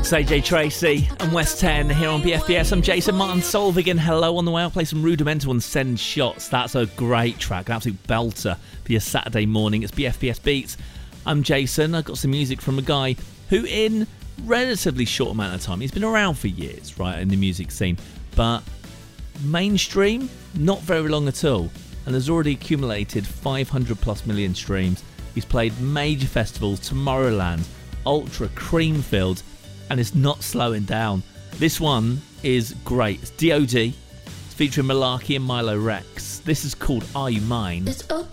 AJ Tracy and West 10 here on BFBS. I'm Jason Martin Solvigan. Hello on the way. I'll play some Rudimental and Send Shots. That's a great track, an absolute belter for your Saturday morning. It's BFBS Beats. I'm Jason. I've got some music from a guy who in relatively short amount of time, he's been around for years, right, in the music scene, but mainstream, not very long at all, and has already accumulated 500 plus million streams. He's played major festivals, Tomorrowland, Ultra, Creamfield, and it's not slowing down. This one is great. It's D.O.D. It's featuring Malarkey and Milo Rex. This is called Are You Mine? It's okay.